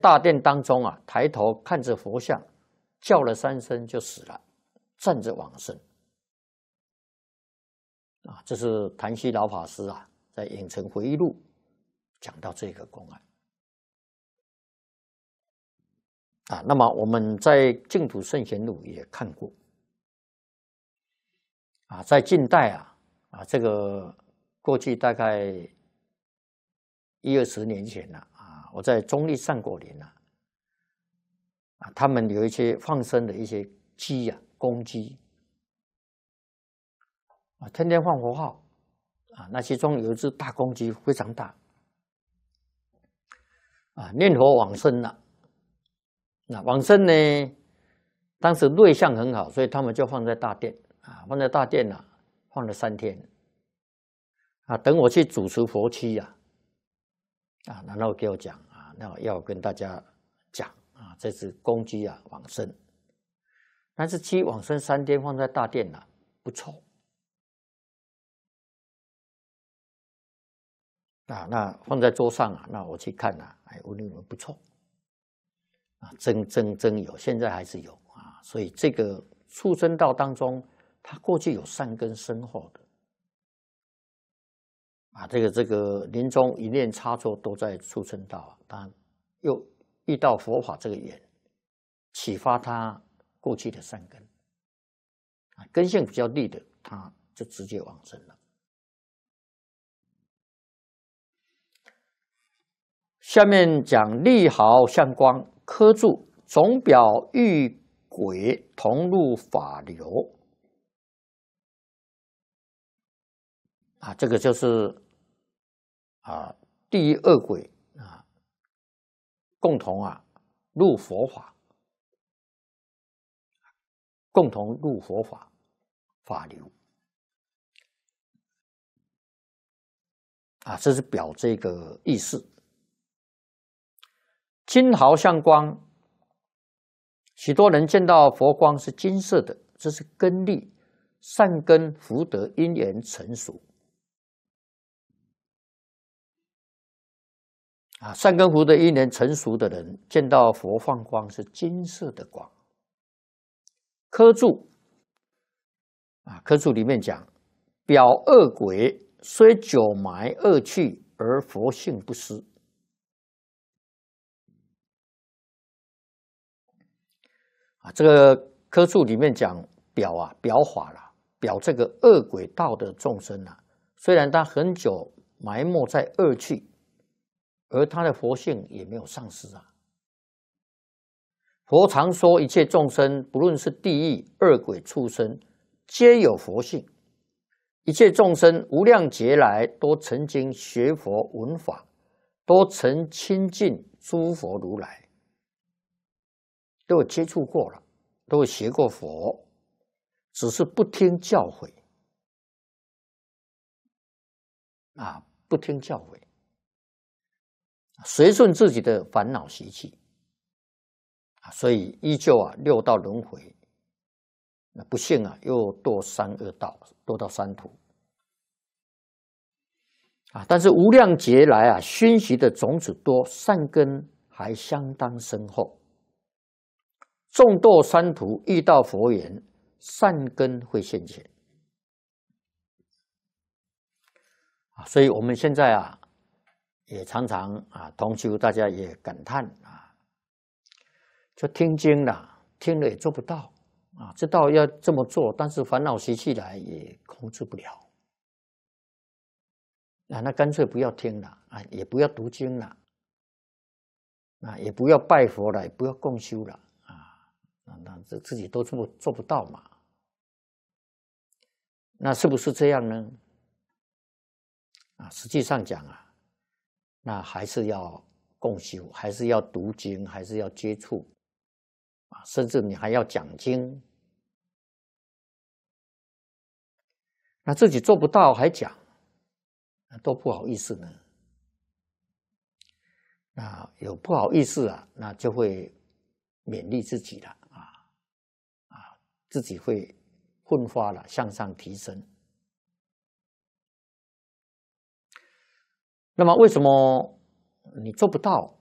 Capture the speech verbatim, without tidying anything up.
大殿当中啊，抬头看着佛像，叫了三声就死了，站着往生。啊，这是谭虚老法师啊，在《影城回忆录》讲到这个公案。啊，那么我们在《净土圣贤录》也看过。啊，在近代啊，啊，这个过去大概一二十年前了啊，我在中立善果林啊，啊，他们有一些放生的一些鸡啊，公鸡啊，天天放佛号啊，那其中有一只大公鸡非常大啊，念佛往生了。那往生呢，当时瑞相很好，所以他们就放在大殿啊，放在大殿啊，放了三天啊。等我去主持佛期呀，啊，然后给我讲啊，那要跟大家讲啊，这只公鸡啊往生，但是鸡往生三天放在大殿啊，不臭啊，那放在桌上啊，那我去看啊，哎，我认为不臭。啊，真真真有，现在还是有啊，所以这个畜生道当中，它过去有善根深厚的啊，这个这个临终一念差错都在畜生道啊，他又遇到佛法这个缘，启发他过去的善根啊，根性比较利的，他就直接往生了。下面讲利毫相光。科注总表遇鬼同入法流啊，这个就是啊地狱恶鬼啊共同啊入佛法，共同入佛法法流啊，这是表这个意思。金毫相光，许多人见到佛光是金色的，这是根力、善根、福德、因缘成熟啊。善根福德因缘成熟的人，见到佛放光是金色的光。科注啊，科注里面讲，表恶鬼虽久埋恶趣，而佛性不失。啊，这个科注里面讲表啊，表法了，表这个恶鬼道的众生啊，虽然他很久埋没在恶趣，而他的佛性也没有丧失啊。佛常说，一切众生，不论是地狱、恶鬼、畜生，皆有佛性。一切众生无量劫来都曾经学佛闻法，都曾亲近诸佛如来。都有接触过了，都有学过佛，只是不听教诲啊，不听教诲，随顺自己的烦恼习气啊，所以依旧啊六道轮回，那不幸啊又堕三恶道，堕到三途啊。但是无量劫来啊，熏习的种子多，善根还相当深厚。众堕三途，遇到佛缘，善根会现前啊。所以我们现在啊，也常常啊同修，大家也感叹啊，就听经了，听了也做不到啊，知道要这么做，但是烦恼习气来也控制不了啊，那干脆不要听了啊，也不要读经了啊，也不要拜佛了，也不要共修了。那这自己都做做不到嘛？那是不是这样呢？啊，实际上讲啊，那还是要共修，还是要读经，还是要接触啊，甚至你还要讲经。那自己做不到还讲，那多不好意思呢。那有不好意思啊，那就会勉励自己了。自己会奋发了，向上提升。那么为什么你做不到